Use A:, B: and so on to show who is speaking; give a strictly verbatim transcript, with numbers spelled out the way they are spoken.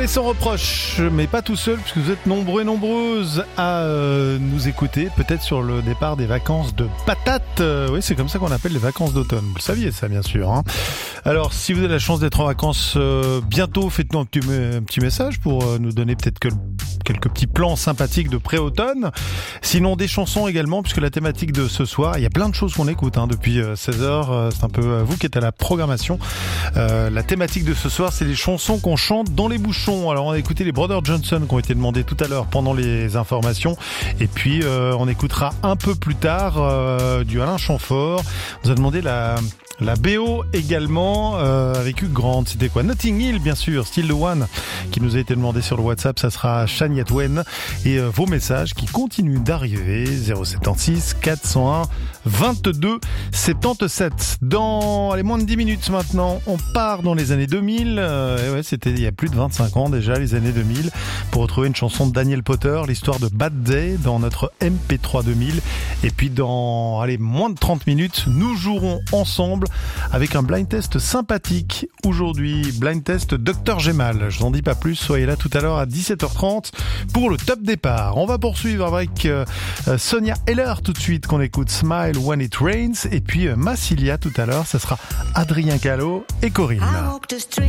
A: et sans reproche, mais pas tout seul, puisque vous êtes nombreux et nombreuses à euh, nous écouter, peut-être sur le départ des vacances de patates. Euh, oui, c'est comme ça qu'on appelle les vacances d'automne. Vous le saviez ça, bien sûr. Hein. Alors, si vous avez la chance d'être en vacances euh, bientôt, faites-nous un petit, un petit message pour euh, nous donner peut-être que, quelques petits plans sympathiques de pré-automne. Sinon, des chansons également, puisque la thématique de ce soir, il y a plein de choses qu'on écoute hein, depuis euh, seize heures. Euh, c'est un peu euh, vous qui êtes à la programmation. Euh, la thématique de ce soir, c'est les chansons qu'on chante dans les bouchons. Alors, on a écouté les Brothers Johnson qui ont été demandés tout à l'heure pendant les informations. Et puis, euh, on écoutera un peu plus tard euh, du Alain Chamfort. On nous a demandé la... La B O également euh, avec Hugh Grant, c'était quoi? Notting Hill bien sûr, Still the One qui nous a été demandé sur le WhatsApp, ça sera Shania Twain et euh, vos messages qui continuent d'arriver zéro sept six quatre zéro un vingt-deux soixante-dix-sept. Dans allez, moins de dix minutes maintenant, on part dans les années deux mille. Euh, et ouais, c'était il y a plus de vingt-cinq ans déjà, les années deux mille, pour retrouver une chanson de Daniel Potter, l'histoire de Bad Day dans notre M P trois deux mille. Et puis dans allez, moins de trente minutes, nous jouerons ensemble avec un blind test sympathique. Aujourd'hui, blind test Docteur Gemal. Je vous en dis pas plus, soyez là tout à l'heure à dix-sept heures trente pour le top départ. On va poursuivre avec euh, Sonia Heller tout de suite qu'on écoute Smile When It Rains et puis euh, Massilia tout à l'heure, ça sera Adrien Callot et Corinne.